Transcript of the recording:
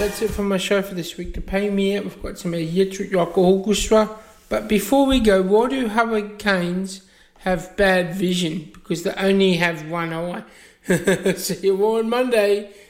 That's it for my show for this week. To pay me out, we've got some Yitrik Yokohogusra. But before we go, why do hurricanes have bad vision? Because they only have one eye. See you all on Monday.